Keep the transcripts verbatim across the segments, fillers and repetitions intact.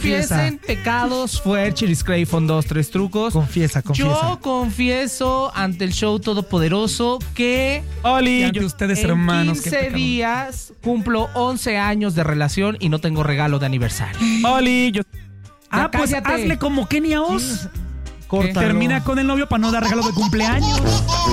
Confiesen pecados, fue Chilis Crayfon, dos, tres trucos. Confiesa, confiesa. Yo confieso ante el show todopoderoso que Oli, ante ustedes en hermanos. quince días cumplo once años de relación y no tengo regalo de aniversario. Oli, yo... Ya Ah, pues cállate. hazle como Kenia Oz. Córtalo. Termina con el novio para no dar regalo de cumpleaños.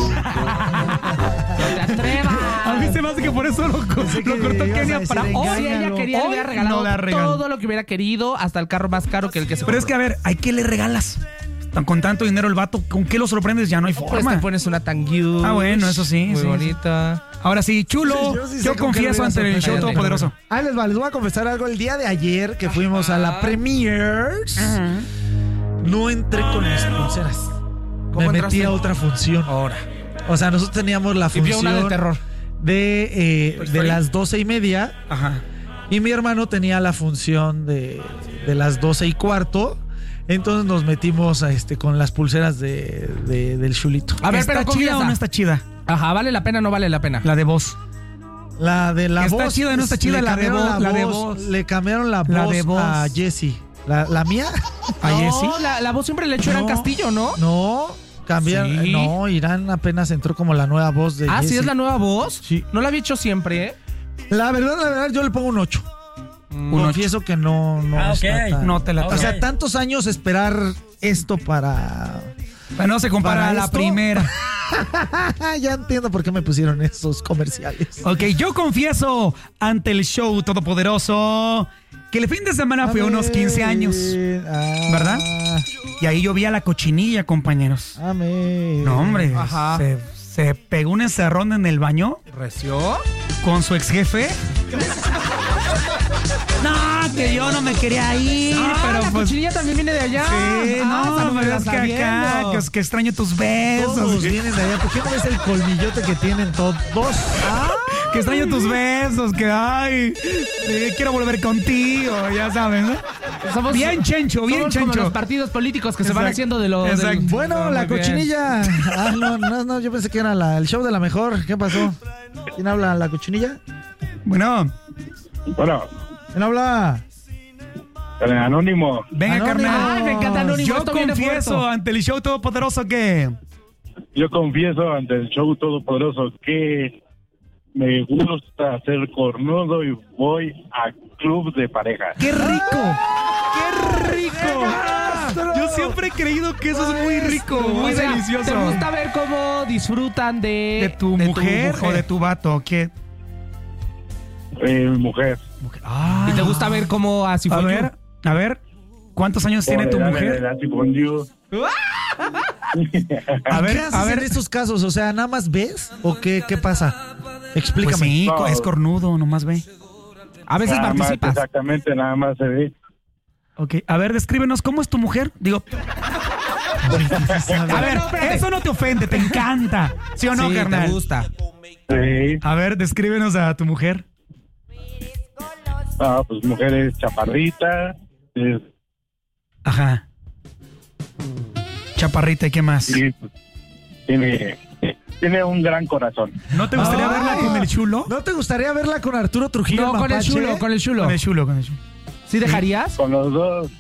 No te atrevas. A mí se me hace que por eso lo, Pensé lo que cortó ibas a Kenia decir para engaño. hoy. Si ella quería, le Hoy hubiera regalado no da regalo. todo lo que hubiera querido, hasta el carro más caro que el que se Pero es que, a ver, ¿a qué le regalas? Tan- Con tanto dinero el vato, ¿con qué lo sorprendes? Ya no hay Pues forma. te pones una tanguiu. Ah, bueno, eso sí, Muy sí, bonita. Ahora sí, chulo. Sí, yo yo sí sé con qué confieso lo ante voy a el show sorprender. todopoderoso. Ahí les va, les voy a confesar algo. El día de ayer que fuimos a la Premiers, no entré con mis pulseras. Me metí entraste? a otra función. Ahora. O sea, nosotros teníamos la Y vio función una de terror. de, eh, Toy de Story. las doce y media Ajá. y mi hermano tenía la función de, de las doce y cuarto. Entonces nos metimos a este, con las pulseras de, de- del chulito. A ver, ¿Está pero chida confiesa. o no está chida? Ajá, ¿vale la pena o no vale la pena? La de voz. La de la ¿Está voz. chida o no está le chida? La de cambiaron voz, la de voz. Le cambiaron la, La voz, de voz. a Jessie. ¿La, la mía? ¿A Jessie? No, la, la voz siempre le echó Irán No. Castillo, ¿no? No, cambiaron. Sí. No, Irán apenas entró como la nueva voz de Ah, ¿sí Jessie. es la nueva voz? Sí. No la había hecho siempre, ¿eh? La verdad, la verdad, yo le pongo un ocho. Un Confieso que no, no Ah, ok. está tan- No te la O sea, Ok. tantos años esperar esto para... Bueno, no se compara ¿Para a la esto? primera. Ya entiendo por qué me pusieron esos comerciales. Ok, yo confieso ante el show todopoderoso que el fin de semana fue A unos ver, quince años. ah, ¿Verdad? Y ahí yo vi a la cochinilla, compañeros. Amén. No, hombre. Ajá. Se, se pegó un encerrón en el baño ¿Reció? con su ex jefe. No, que yo no me quería ir, Ah, pero la pues. cochinilla también viene de allá. Sí, Ah, esa no, me pero la es que está acá, viendo. que, que extraño tus besos. Todos vienen de allá. ¿Por qué no ves el colmillote que tienen todos? Ah, Que extraño tus besos, que ay, sí, quiero volver contigo, ya sabes, ¿no? Somos- Bien chencho, bien somos como chencho. los partidos políticos que se van Exacto. haciendo de lo... Exacto. del- bueno, Ah, la muy bien. cochinilla. Ah, no, no, no, yo pensé que era la- el show de la mejor. ¿Qué pasó? ¿Quién habla? ¿La cochinilla? Bueno, Bueno, ¿Quién habla? el anónimo. venga, Anónimo. carnal. Ay, me encanta Anónimo, Yo esto viene confieso fuerte. ante el show todopoderoso que Yo confieso ante el show todopoderoso que me gusta ser cornudo y voy a club de pareja. ¡qué rico! ¡Qué rico! Yo siempre he creído que eso es muy rico, muy O sea, delicioso. ¿te gusta ver cómo disfrutan de... ¿De tu mujer o de tu vato? ¿Qué? Eh, mi mujer. Ah, ¿Y te gusta ver cómo así a fue? ver, a ver, ¿cuántos años tiene tu Dale, mujer? dale, así con you. A ver, ¿Qué haces a ver. en estos casos? O sea, ¿nada más ves? ¿O qué, qué pasa? Explícame. Pues sí, No. es cornudo, nomás ve. A veces Nada más, participas. exactamente, nada más se ve. Ok, a ver, descríbenos, ¿cómo es tu mujer? Digo, a ver, eso no te ofende, te encanta. ¿Sí o no, Sí, carnal? te gusta. Sí. A ver, descríbenos a tu mujer. Ah, pues mujer es chaparrita. Es, Ajá. Chaparrita, ¿y qué más? y, pues, tiene, tiene un gran corazón. ¿No te gustaría Ay. verla con el chulo? ¿No te gustaría verla con Arturo Trujillo? No, con el Mapache? chulo, con el chulo. Con el chulo, con el chulo. ¿Sí dejarías? Con los dos.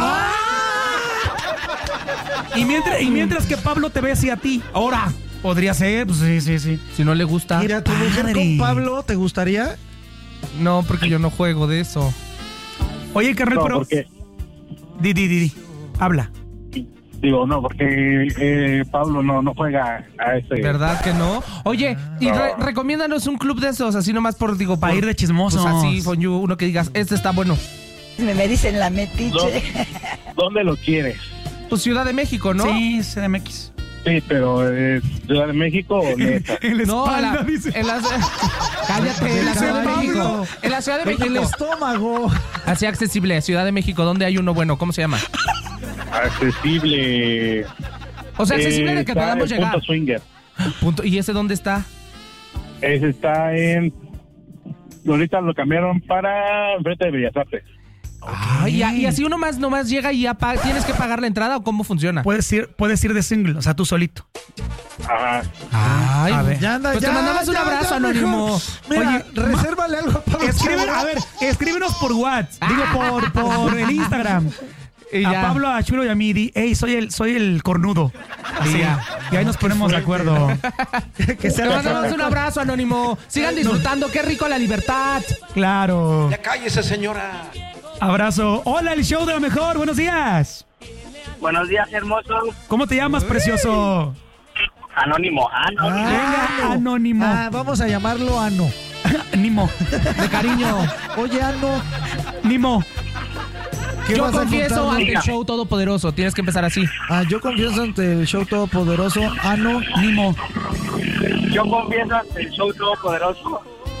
Y mientras, y mientras que Pablo te bese a ti. Ahora. Podría ser, pues sí, sí, sí. Si no le gusta. Mira, tu mujer Padre. con Pablo, ¿te gustaría? No, porque yo no juego de eso. Oye, carnal, No, pero... porque, Di, di, di, di. Habla. digo, no, porque eh, Pablo no, no juega a ese. ¿Verdad que no? Oye, y No. re- recomiéndanos un club de esos, así nomás por, digo, Para por- ir de chismosos. Pues así, con you, uno que digas, este está bueno. Me, me dicen la metiche. ¿Dónde, dónde lo quieres? Pues Ciudad de México, ¿no? Sí, C D M X. Sí, pero eh, Ciudad de México o neta. En la No, espalda, la- dice. en la, cállate, en la Ciudad de México. En la Ciudad de En el México. estómago. Así accesible, Ciudad de México, ¿dónde hay uno bueno? ¿Cómo se llama? Accesible. O sea, accesible Eh, de que está podamos en llegar. Punto Swinger. Punto. ¿Y ese dónde está? Ese está en. Ahorita lo cambiaron para enfrente de Bellas Artes. Ay, y, y así uno más nomás llega y ya pa- tienes que pagar la entrada o cómo funciona. Puedes ir, puedes ir de single, o sea, tú solito. Ajá. Ay, A ver. Ya anda, pues ya, te mandamos un ya, abrazo, ya, Anónimo. mejor. Mira, Oye, resérvale algo a Pablo Escriben, Chagra. a ver, escríbenos por WhatsApp. Digo, por, por el Instagram. Y A ya. Pablo, a Chulo y a mí, di, hey, soy el, soy el cornudo. Así, ya. y ahí nos ponemos de acuerdo. Que Te sea mandamos un abrazo, Anónimo. Sigan disfrutando, qué rico la libertad. Claro. Ya cállese, señora. Abrazo. Hola, el show de lo mejor. Buenos días. Buenos días, hermoso. ¿Cómo te llamas, precioso? Anónimo, anónimo. Venga, Anónimo. Ah, vamos a llamarlo Ano. Nimo. De cariño. Oye, Ano, Nimo. ¿qué Yo vas a confieso contarnos? ante el show todopoderoso. Tienes que empezar así. Ah, yo confieso ante el show todopoderoso. Ano, Nimo. Yo confieso ante el show todopoderoso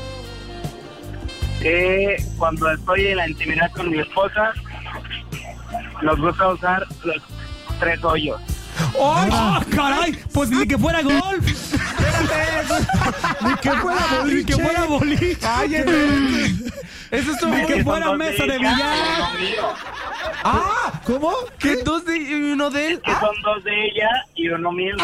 que cuando estoy en la intimidad con mi esposa, nos gusta usar los tres hoyos. ¡Ay, ah, caray! Pues ni que fuera golf. ni que fuera Ni boliche. que fuera boliche. Eso es Ni que Son fuera dos mesa de ella y billar. uno mío. ¡Ah! ¿Cómo? ¿Qué? ¿Dos de y uno de él? Que son dos de ella y uno mío.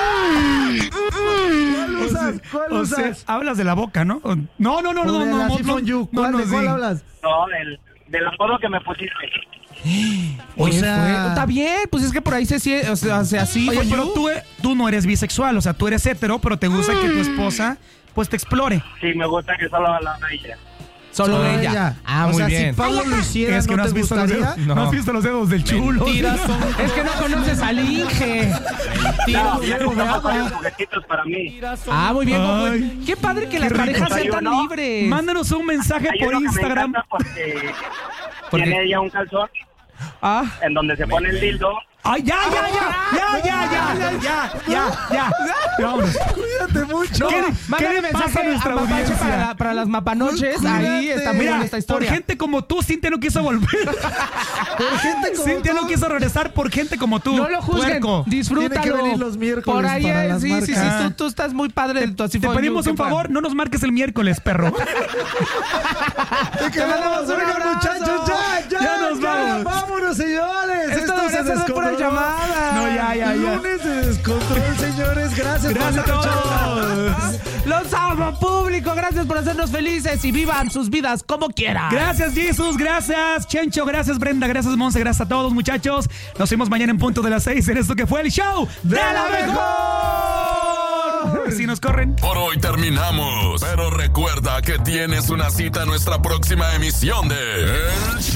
¿Cuál usas? ¿Cuál O sea, usas? hablas de la boca, ¿no? No, no, no, O no, de no, la no, Sifon no, You. no, ¿Cuál, no, ¿De cuál sí. hablas? No, del, del apodo que me pusiste. O ¿Qué sea, fue? Está bien, pues es que por ahí se sie- o sea, hace así. Oye, con pero you. tú, tú no eres bisexual, o sea, tú eres hetero, pero te gusta que tu esposa, pues, te explore. Sí, me gusta que solo habla de ella. Solo solo ella. ella. Ah, o muy sea, bien. si Pablo lo hiciera, Es que ¿no, no has te visto los gustaría? dedos, no. has visto los dedos del chulo. Mentiras son- Es que no conoces al Inge. No, Mentiras. ya compramos varios juguetitos para mí. Ah, muy bien. como- Ay. Qué padre que Qué las rico. parejas sean Hay tan uno. libres. Mándanos un mensaje Hay por uno que me Instagram. encanta porque ¿Por qué? tiene ella un calzón Ah. en donde se pone el dildo. ¡Ay, ya, ya, ya! ¡Ya, ya, ya! ¡Ya, ya, ya! ya. Vámonos. Cuídate mucho. ¿Qué, Mándale ¿qué le pasa a mensaje nuestra a Mapache audiencia? para, la- para las mapanoches. Cuídate. Ahí está muy Mira, buena esta por historia. gente como tú, Cintia no quiso volver. Por gente como Cintia tú. no quiso regresar por gente como tú. No lo juzguen, puerco. disfrútalo. Tiene que venir los miércoles Por ahí, para eh, las sí, sí, sí, marcas. tú, tú estás muy padre del tu así Te fue pedimos you, un qué favor, padre. no nos marques el miércoles, perro. Te mandamos un un abrazo, abrazo. muchachos. Ya, ya, Ya nos vamos. Vámonos, señores. Esto debería ser de pura llamada. No, ya, ya, ya. Lunes de descontrol, señores. Gracias, Gracias por a escucharnos. todos. Los amo, público. Gracias por hacernos felices y vivan sus vidas como quieran. Gracias, Jesús. Gracias, Chencho. Gracias, Brenda. Gracias, Monse. Gracias a todos, muchachos. Nos vemos mañana en punto de las seis en esto que fue el show de la mejor. Si nos corren. Por hoy terminamos, pero recuerda que tienes una cita en nuestra próxima emisión de El Show.